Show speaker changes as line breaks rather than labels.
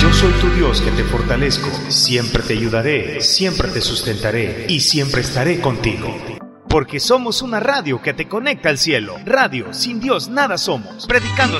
Yo soy tu Dios que te fortalezco, siempre te ayudaré, siempre te sustentaré y siempre estaré contigo. Porque somos una radio que te conecta al cielo. Radio, sin Dios nada somos. Predicando